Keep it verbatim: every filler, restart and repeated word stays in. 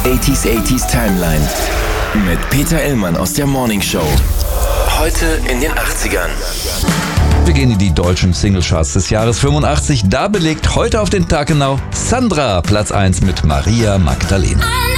achtziger achtziger Timeline mit Peter Illmann aus der Morning Show. Heute in den achtzigern. Wir gehen in die deutschen Singlecharts des Jahres fünfundachtzig. Da belegt heute auf den Tag genau Sandra Platz eins mit Maria Magdalena.